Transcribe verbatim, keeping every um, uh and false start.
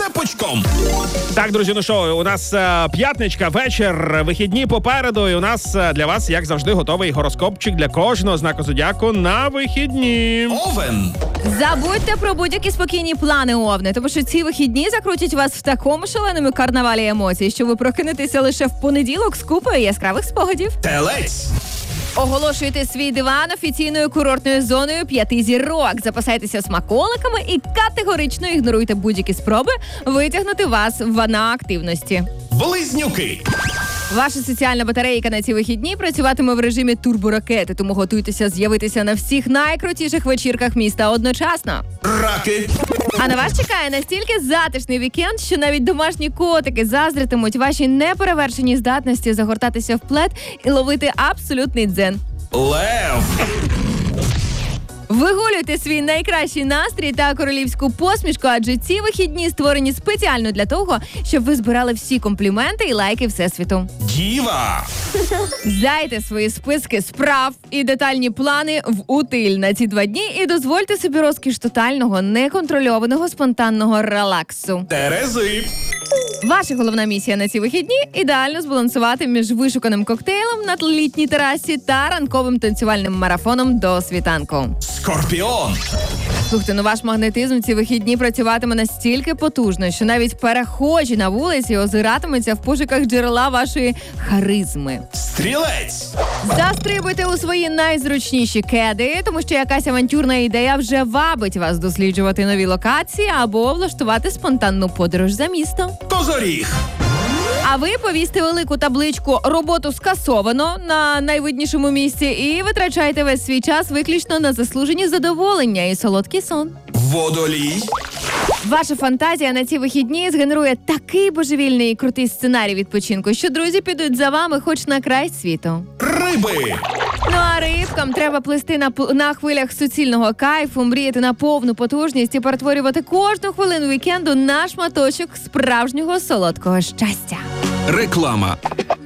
цепочком. Так, друзі, ну що, у нас е, п'ятничка, вечір, вихідні попереду, і у нас е, для вас, як завжди, готовий гороскопчик для кожного знаку зодіаку на вихідні. Овен. Забудьте про будь-які спокійні плани, Овни, тому що ці вихідні закрутять вас в такому шаленому карнавалі емоцій, що ви прокинетеся лише в понеділок з купою яскравих спогадів. Телець. Оголошуйте свій диван офіційною курортною зоною п'яти зірок. Запасайтеся смаколиками і категорично ігноруйте будь-які спроби витягнути вас на активності. Близнюки. Ваша соціальна батарейка на ці вихідні працюватиме в режимі турборакети, тому готуйтеся з'явитися на всіх найкрутіших вечірках міста одночасно. Раки. А на вас чекає настільки затишний вікенд, що навіть домашні котики заздритимуть вашій неперевершеній здатності загортатися в плед і ловити абсолютний дзен. Лев. Вигулюйте свій найкращий настрій та королівську посмішку, адже ці вихідні створені спеціально для того, щоб ви збирали всі компліменти і лайки Всесвіту. Діва. Здайте свої списки справ і детальні плани в утиль на ці два дні і дозвольте собі розкіш тотального, неконтрольованого, спонтанного релаксу. Терези. Ваша головна місія на ці вихідні – ідеально збалансувати між вишуканим коктейлем на літній терасі та ранковим танцювальним марафоном до світанку. Скорпіон. Слухайте, ну ваш магнетизм ці вихідні працюватиме настільки потужно, що навіть перехожі на вулиці озиратимуться в пошуках джерела вашої харизми. Стрілець. Застрибуйте у свої найзручніші кеди, тому що якась авантюрна ідея вже вабить вас досліджувати нові локації або влаштувати спонтанну подорож за місто. Козоріг. А ви повісьте велику табличку «Роботу скасовано» на найвиднішому місці і витрачайте весь свій час виключно на заслужені задоволення і солодкий сон. Водолій. Ваша фантазія на ці вихідні згенерує такий божевільний і крутий сценарій відпочинку, що друзі підуть за вами хоч на край світу. Риби. Ну а рибкам треба плисти на, на хвилях суцільного кайфу, мріяти на повну потужність і перетворювати кожну хвилину вікенду на шматочок справжнього солодкого щастя. Реклама.